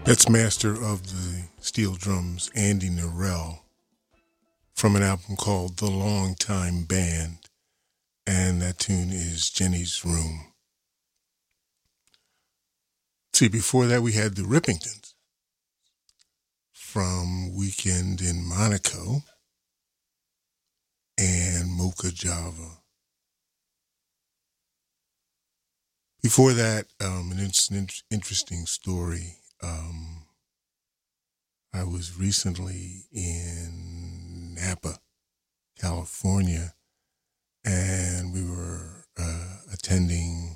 That's master of the steel drums, Andy Narell, from an album called The Long Time Band, and that tune is Jenny's Room. See, before that we had the Rippingtons from Weekend in Monaco and Mocha Java. Before that, an interesting story. I was recently in Napa, California, and we were attending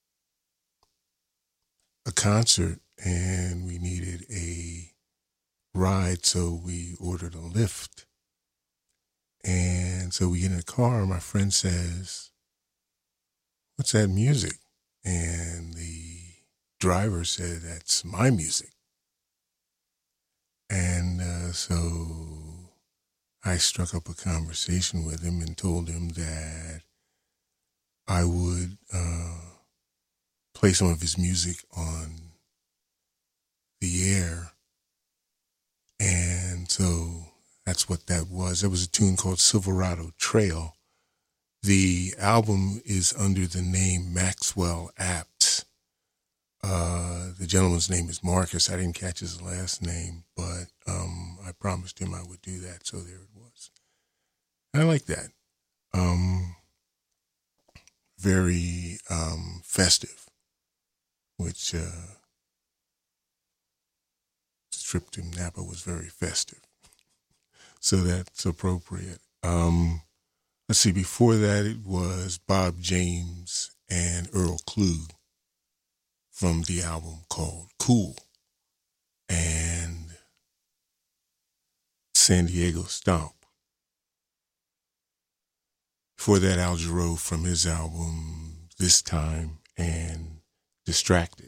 a concert, and we needed a ride, so we ordered a Lyft. And so we get in the car, and my friend says, "What's that music?" And the driver said, "That's my music." And so I struck up a conversation with him and told him that I would play some of his music on the air. And so that's what that was. There was a tune called Silverado Trail. The album is under the name Maxwell Apps. The gentleman's name is Marcus. I didn't catch his last name, but I promised him I would do that, so there it was. I like that. Very festive, which trip to Napa was very festive. So that's appropriate. Let's see, before that it was Bob James and Earl Klugh from the album called Cool, and San Diego Stomp. Before that, Al Jarreau from his album This Time and Distracted.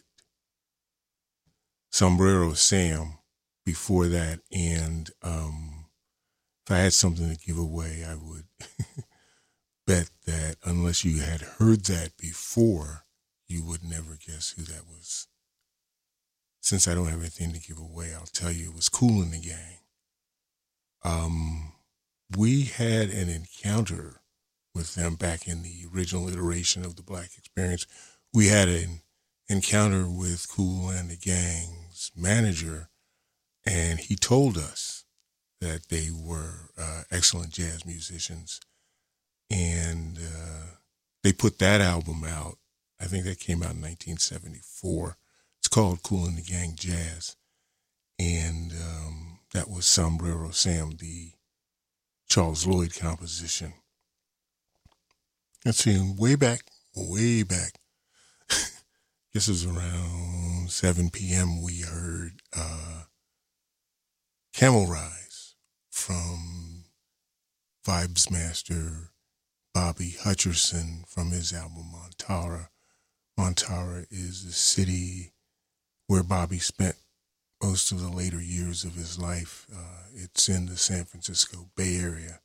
Sombrero Sam before that, and if I had something to give away, I would bet that unless you had heard that before, you would never guess who that was. Since I don't have anything to give away, I'll tell you it was Kool and the Gang. We had an encounter with them back in the original iteration of the Black Experience. We had an encounter with Kool and the Gang's manager, and he told us that they were excellent jazz musicians. And they put that album out. I think that came out in 1974. It's called Kool and the Gang Jazz. And that was Sombrero Sam, the Charles Lloyd composition. Let's see, way back, guess it was around 7 p.m. we heard Camel Rise from Vibes Master Bobby Hutcherson from his album Montara. Montara is the city where Bobby spent most of the later years of his life. It's in the San Francisco Bay Area.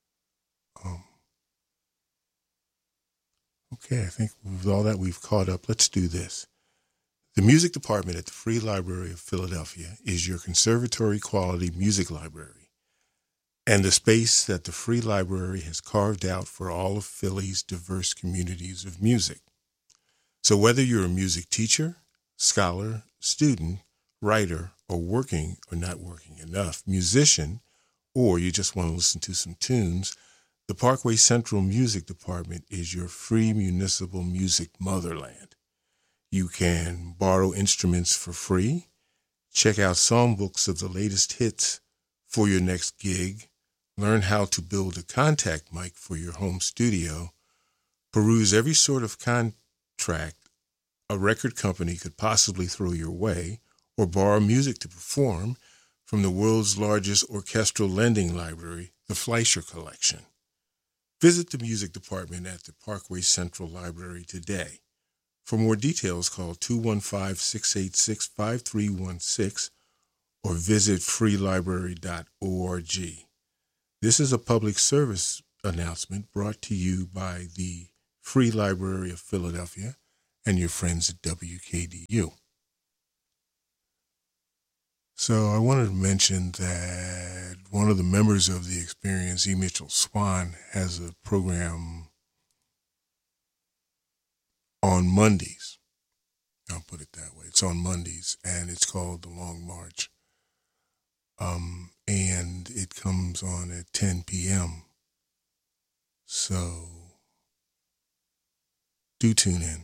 Okay, I think with all that we've caught up, let's do this. The music department at the Free Library of Philadelphia is your conservatory quality music library and the space that the Free Library has carved out for all of Philly's diverse communities of music. So whether you're a music teacher, scholar, student, writer, or working or not working enough musician, or you just want to listen to some tunes, the Parkway Central Music Department is your free municipal music motherland. You can borrow instruments for free, check out songbooks of the latest hits for your next gig, learn how to build a contact mic for your home studio, peruse every sort of contract a record company could possibly throw your way, or borrow music to perform from the world's largest orchestral lending library, the Fleischer Collection. Visit the music department at the Parkway Central Library today. For more details, call 215-686-5316 or visit freelibrary.org. This is a public service announcement brought to you by the Free Library of Philadelphia and your friends at WKDU. So I wanted to mention that one of the members of the Experience, E. Mitchell Swan, has a program on Mondays. I'll put it that way. It's on Mondays, and it's called The Long March. And it comes on at 10 p.m. So do tune in.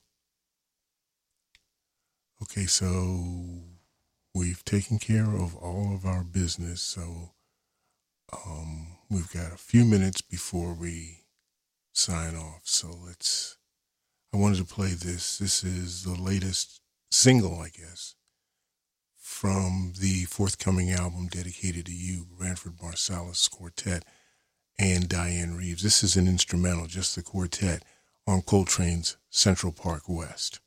Okay, so we've taken care of all of our business, so we've got a few minutes before we sign off. So I wanted to play this. This is the latest single, I guess, from the forthcoming album dedicated to you, Branford Marsalis Quartet and Diane Reeves. This is an instrumental, just the quartet, on Coltrane's Central Park West.